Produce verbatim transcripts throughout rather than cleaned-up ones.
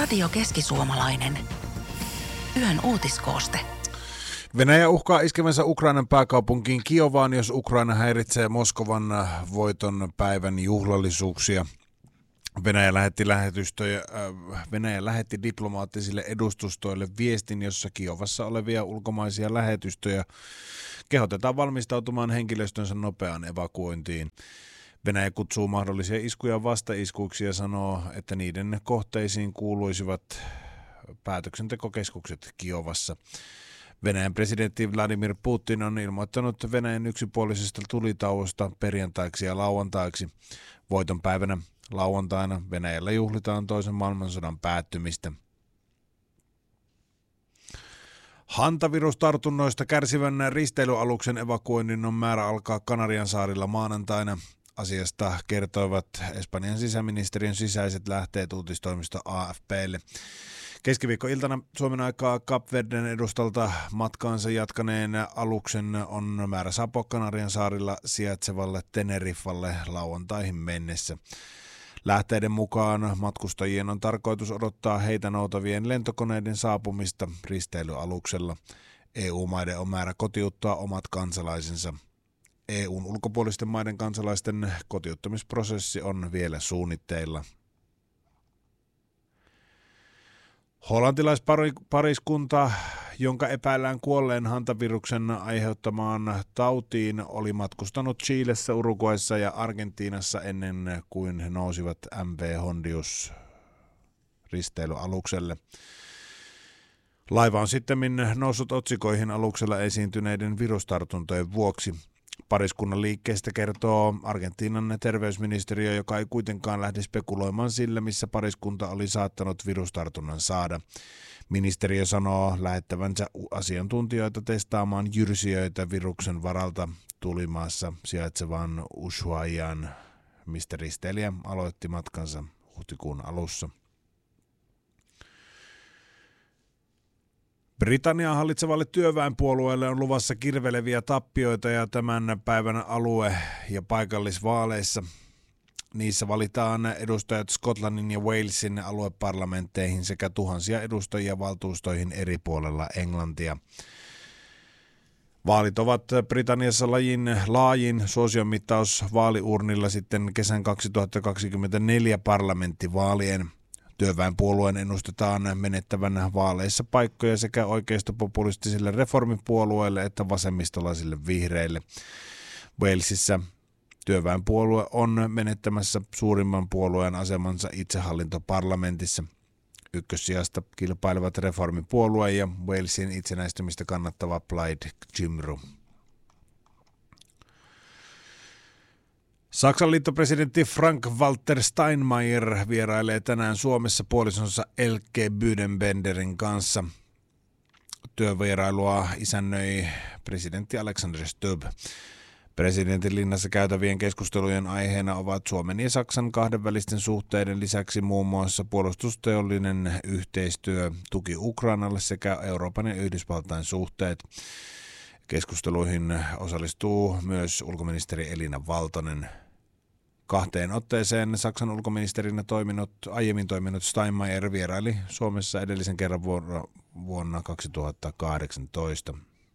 Radio Keski-Suomalainen. Yön uutiskooste. Venäjä uhkaa iskevänsä Ukrainan pääkaupunkiin Kiovaan, jos Ukraina häiritsee Moskovan voiton päivän juhlallisuuksia. Venäjä lähetti, lähetystöjä, äh, Venäjä lähetti diplomaattisille edustustoille viestin, jossa Kiovassa olevia ulkomaisia lähetystöjä kehotetaan valmistautumaan henkilöstönsä nopeaan evakuointiin. Venäjä kutsuu mahdollisia iskuja vastaiskuiksi ja sanoo, että niiden kohteisiin kuuluisivat päätöksentekokeskukset Kiovassa. Venäjän presidentti Vladimir Putin on ilmoittanut Venäjän yksipuolisesta tulitauosta perjantaiksi ja lauantaiksi. Voiton päivänä lauantaina Venäjällä juhlitaan toisen maailmansodan päättymistä. Hantavirustartunnoista kärsivän risteilyaluksen evakuoinnin on määrä alkaa Kanarian saarilla maanantaina. Asiasta kertoivat Espanjan sisäministeriön sisäiset lähteet uutistoimisto A F P:lle. Keskiviikkoiltana Suomen aikaa Kapverden edustalta matkaansa jatkaneen aluksen on määrä saapua Kanarian saarilla sijaitsevalle Teneriffalle lauantaihin mennessä. Lähteiden mukaan matkustajien on tarkoitus odottaa heitä noutavien lentokoneiden saapumista risteilyaluksella. E U-maiden on määrä kotiuttaa omat kansalaisensa. E U:n ulkopuolisten maiden kansalaisten kotiuttamisprosessi on vielä suunnitteilla. Hollantilaispariskunta, jonka epäillään kuolleen hantaviruksen aiheuttamaan tautiin, oli matkustanut Chilessä, Uruguayssa ja Argentiinassa ennen kuin he nousivat M V Hondius risteilyalukselle. Laiva on sittemmin noussut otsikoihin aluksella esiintyneiden virustartuntojen vuoksi. Pariskunnan liikkeestä kertoo Argentiinan terveysministeriö, joka ei kuitenkaan lähde spekuloimaan sillä, missä pariskunta oli saattanut virustartunnan saada. Ministeriö sanoo lähettävänsä asiantuntijoita testaamaan jyrsijöitä viruksen varalta Tulimaassa sijaitsevaan Ushuaiaan, mistä risteilijä aloitti matkansa huhtikuun alussa. Britannian hallitsevalle työväenpuolueelle on luvassa kirveleviä tappioita ja tämän päivän alue- ja paikallisvaaleissa. Niissä valitaan edustajat Skotlannin ja Walesin alueparlamentteihin sekä tuhansia edustajia valtuustoihin eri puolella Englantia. Vaalit ovat Britanniassa lajin laajin suosionmittaus vaaliurnilla sitten kesän kaksituhattakaksikymmentäneljä parlamenttivaalien. Työväenpuolueen ennustetaan menettävän vaaleissa paikkoja sekä oikeistopopulistisille reformipuolueille että vasemmistolaisille vihreille. Walesissa työväenpuolue on menettämässä suurimman puolueen asemansa itsehallintoparlamentissa. Ykkössijasta kilpailevat reformipuolue ja Walesin itsenäistymistä kannattava Plaid Cymru. Saksan liittopresidentti Frank-Walter Steinmeier vierailee tänään Suomessa puolisonsa Elke Büdenbenderin kanssa. Työvierailua isännöi presidentti Alexander Stubb. Presidentin linnassa käytävien keskustelujen aiheena ovat Suomen ja Saksan kahdenvälisten suhteiden lisäksi muun muassa puolustusteollinen yhteistyö, tuki Ukrainalle sekä Euroopan ja Yhdysvaltain suhteet. Keskusteluihin osallistuu myös ulkoministeri Elina Valtonen. Kahteen otteeseen Saksan ulkoministerinä toiminut, aiemmin toiminut Steinmeier vieraili Suomessa edellisen kerran vuonna, vuonna kaksituhattakahdeksantoista.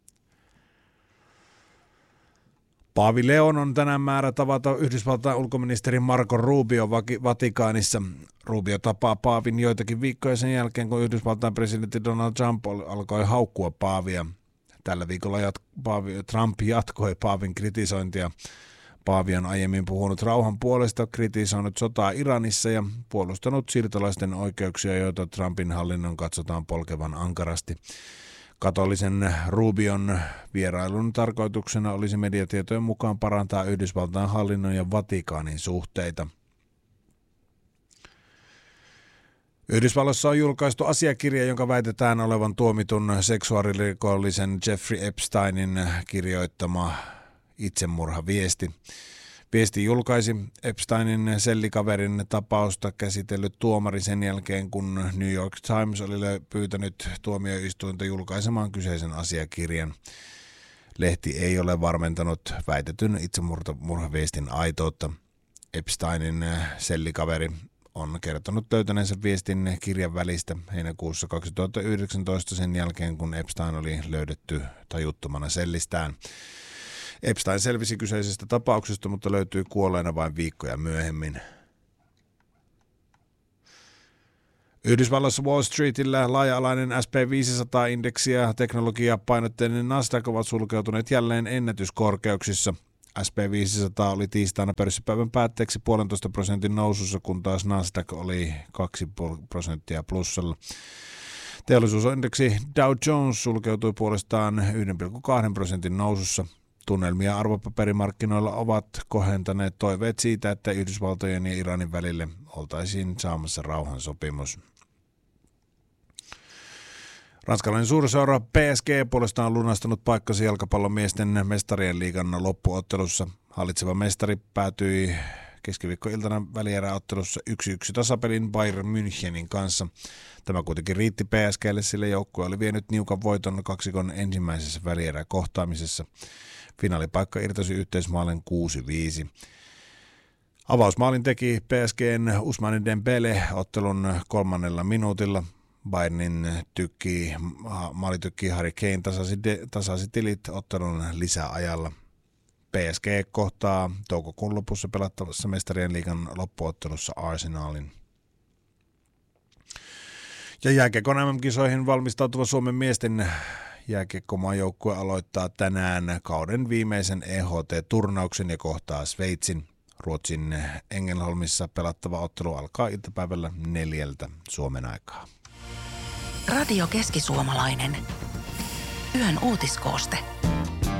Paavi Leon on tänään määrä tavata Yhdysvaltain ulkoministeri Marco Rubio Vatikaanissa. Rubio tapaa Paavin joitakin viikkoja sen jälkeen, kun Yhdysvaltain presidentti Donald Trump alkoi haukkua Paavia. Tällä viikolla jat- Paavi, Trump jatkoi Paavin kritisointia. Paavi on aiemmin puhunut rauhan puolesta, kritisoinut sotaa Iranissa ja puolustanut siirtolaisten oikeuksia, joita Trumpin hallinnon katsotaan polkevan ankarasti. Katolisen Rubion vierailun tarkoituksena olisi mediatietojen mukaan parantaa Yhdysvaltain hallinnon ja Vatikaanin suhteita. Yhdysvalloissa on julkaistu asiakirja, jonka väitetään olevan tuomitun seksuaalirikollisen Jeffrey Epsteinin kirjoittama itsemurhaviesti. Viesti julkaisi Epsteinin sellikaverin tapausta käsitellyt tuomari sen jälkeen, kun New York Times oli pyytänyt tuomioistuinta julkaisemaan kyseisen asiakirjan. Lehti ei ole varmentanut väitetyn itsemurhaviestin aitoutta. Epsteinin sellikaveri on kertonut löytäneensä viestin kirjan välistä heinäkuussa kaksituhattayhdeksäntoista sen jälkeen, kun Epstein oli löydetty tajuttomana sellistään. Epstein selvisi kyseisestä tapauksesta, mutta löytyi kuolleena vain viikkoja myöhemmin. Yhdysvalloissa Wall Streetillä laaja-alainen S and P viisisataa-indeksi ja teknologiapainotteinen Nasdaq ovat sulkeutuneet jälleen ennätyskorkeuksissa. S and P viisisataa oli tiistaina pörssipäivän päätteeksi puolentoista prosentin nousussa, kun taas Nasdaq oli kaksi prosenttia plussalla. Teollisuusindeksi Dow Jones sulkeutui puolestaan yksi pilkku kaksi prosentin nousussa. Tunnelmia arvopaperimarkkinoilla ovat kohentaneet toiveet siitä, että Yhdysvaltojen ja Iranin välille oltaisiin saamassa rauhansopimus. Ranskalainen suurseura P S G puolestaan on lunastanut paikkansa jalkapallon miesten mestarien liigan loppuottelussa. Hallitseva mestari päätyi keskiviikkoiltana välieräottelussa yksi yksi tasapelin Bayern Münchenin kanssa. Tämä kuitenkin riitti P S G:lle, sillä joukkue oli vienyt niukan voiton kaksikon ensimmäisessä välieräkohtaamisessa. Finaalipaikka irtosi yhteismaalin kuusi viisi. Avausmaalin teki P S G:n Ousmane Dembele ottelun kolmannella minuutilla. Bayernin tykki, maalitykki Harry Kane tasasi, de, tasasi tilit ottelun lisäajalla. P S G kohtaa toukokuun lopussa pelattavassa mestarien liigan loppuottelussa Arsenalin. Ja jääkiekon M M-kisoihin valmistautuva Suomen miesten jääkiekkomaajoukkue aloittaa tänään kauden viimeisen E H T-turnauksen ja kohtaa Sveitsin. Ruotsin Engelholmissa pelattava ottelu alkaa iltapäivällä neljältä Suomen aikaa. Radio Keski-Suomalainen. Yön uutiskooste.